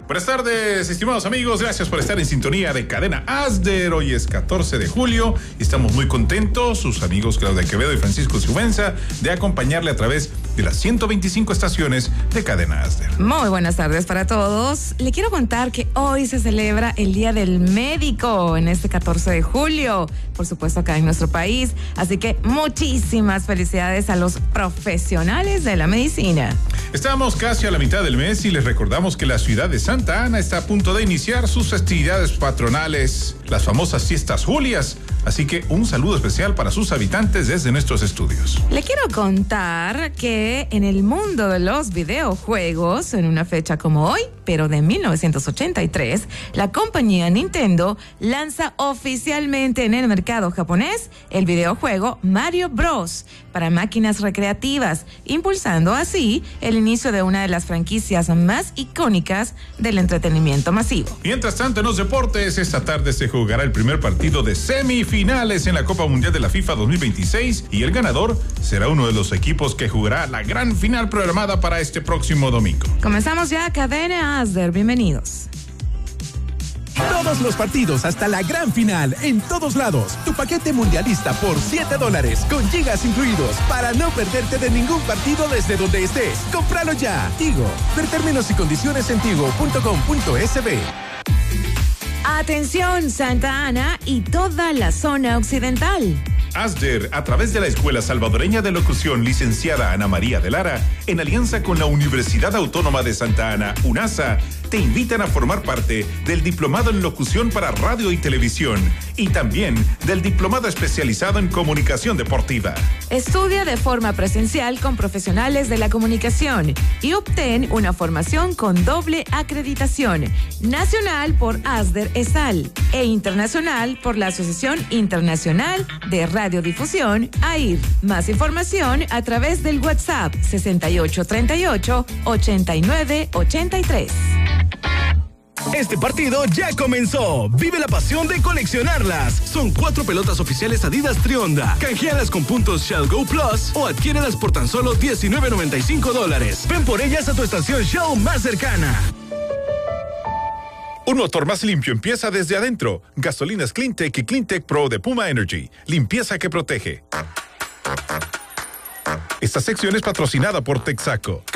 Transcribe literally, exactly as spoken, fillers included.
Buenas tardes, estimados amigos. Gracias por estar en sintonía de Cadena Asder. Hoy es catorce de julio y estamos muy contentos, sus amigos Claudia Quevedo y Francisco Sigüenza, de acompañarle a través de las ciento veinticinco estaciones de Cadena Asder. Muy buenas tardes para todos. Le quiero contar que hoy se celebra el Día del Médico en este catorce de julio, por supuesto acá en nuestro país. Así que muchísimas felicidades a los profesionales de la medicina. Estamos casi a la mitad del mes y les recordamos que la ciudad de Santa Ana está a punto de iniciar sus festividades patronales, las famosas fiestas Julias. Así que un saludo especial para sus habitantes desde nuestros estudios. Le quiero contar que en el mundo de los videojuegos, en una fecha como hoy, pero de mil novecientos ochenta y tres, la compañía Nintendo lanza oficialmente en el mercado japonés el videojuego Mario Bros. Para máquinas recreativas, impulsando así el inicio de una de las franquicias más icónicas del entretenimiento masivo. Mientras tanto, en los deportes, esta tarde se jugará el primer partido de semifinales en la Copa Mundial de la FIFA dos mil veintiséis y el ganador será uno de los equipos que jugará la gran final programada para este próximo domingo. Comenzamos ya Cadena Asder, bienvenidos. Todos los partidos hasta la gran final, en todos lados. Tu paquete mundialista por siete dólares, con gigas incluidos, para no perderte de ningún partido desde donde estés. ¡Cómpralo ya! Tigo. Ver términos y condiciones en tigo punto com punto es be. Atención, Santa Ana y toda la zona occidental. Asder, a través de la Escuela Salvadoreña de Locución, licenciada Ana María de Lara, en alianza con la Universidad Autónoma de Santa Ana, UNASA, te invitan a formar parte del Diplomado en Locución para Radio y Televisión y también del Diplomado Especializado en Comunicación Deportiva. Estudia de forma presencial con profesionales de la comunicación y obtén una formación con doble acreditación, nacional por Asder ESAL e internacional por la Asociación Internacional de Radiodifusión, A I R. Más información a través del WhatsApp sesenta y ocho treinta y ocho, ochenta y nueve ochenta y tres. Este partido ya comenzó. Vive la pasión de coleccionarlas. Son cuatro pelotas oficiales Adidas Trionda. Canjealas con puntos Shell Go Plus o adquiérelas por tan solo diecinueve noventa y cinco dólares. Ven por ellas a tu estación Shell más cercana. Un motor más limpio empieza desde adentro. Gasolinas Cleantech y Cleantech Pro de Puma Energy. Limpieza que protege. Esta sección es patrocinada por Texaco.